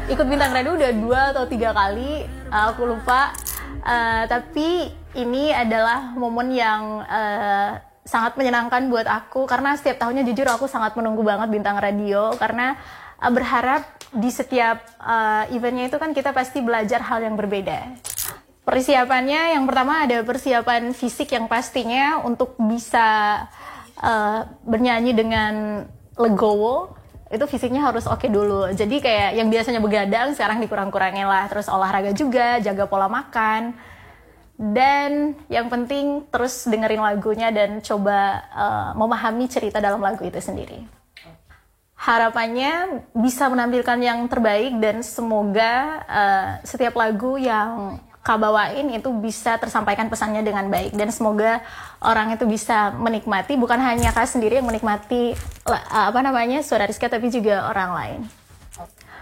ikut Bintang Radio udah 2 atau 3 kali, aku lupa. Tapi ini adalah momen yang sangat menyenangkan buat aku karena setiap tahunnya jujur aku sangat menunggu banget Bintang Radio karena berharap di setiap eventnya itu kan kita pasti belajar hal yang berbeda. Persiapannya yang pertama ada persiapan fisik yang pastinya untuk bisa bernyanyi dengan legowo, itu fisiknya harus oke dulu. Jadi kayak yang biasanya begadang sekarang dikurang-kurangin lah. Terus olahraga juga, jaga pola makan. Dan yang penting terus dengerin lagunya dan coba memahami cerita dalam lagu itu sendiri. Harapannya bisa menampilkan yang terbaik dan semoga setiap lagu yang Kak bawain itu bisa tersampaikan pesannya dengan baik dan semoga orang itu bisa menikmati, bukan hanya Kak sendiri yang menikmati suara Rizka tapi juga orang lain.